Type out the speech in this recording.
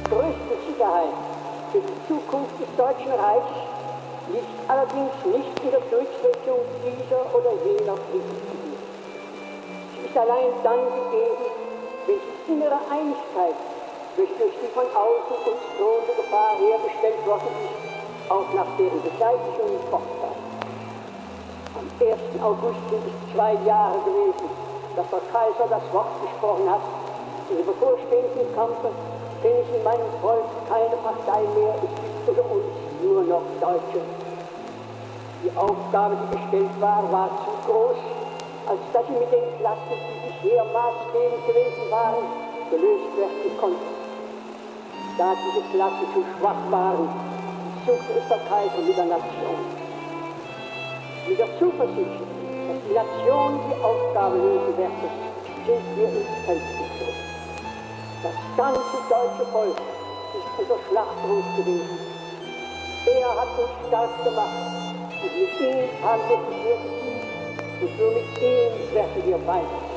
Größte Sicherheit für die Zukunft des Deutschen Reichs liegt allerdings nicht in der Durchsetzung dieser oder jener Friedensgebiete. Sie ist allein dann gegeben, wenn die innere Einigkeit, durch die von außen uns drohende Gefahr hergestellt worden ist, auch nach deren Beseitigung fortbleibt. Am 1. August sind es 2 Jahre gewesen, dass der Kaiser das Wort gesprochen hat: in dem bevorstehenden Kampfe kenne ich in meinem Volk keine Partei mehr, es gibt unter uns nur noch Deutsche. Die Aufgabe, die gestellt war zu groß, als dass sie mit den Klassen, die bisher maßgebend gewesen waren, gelöst werden konnte. Da diese Klassen zu schwach waren, suchte es der Kaiser mit der Nation. Mit der Zuversicht, dass die Nation die Aufgabe lösen werde, sind wir ins Feld gezogen. Das ganze deutsche Volk ist unser Schlachtruf gewesen. Er hat uns stark gemacht und mit ihm haben wir die Erde und nur mit ihm werden wir weiter.